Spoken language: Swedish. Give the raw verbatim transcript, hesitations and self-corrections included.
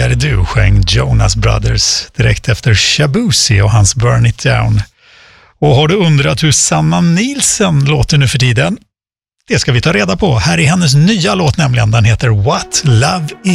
Gotta Do sjöng Jonas Brothers direkt efter Shabuzi och hans Burn It Down. Och har du undrat hur Sanna Nielsen låter nu för tiden? Det ska vi ta reda på. Här är hennes nya låt nämligen. Den heter What Love Is.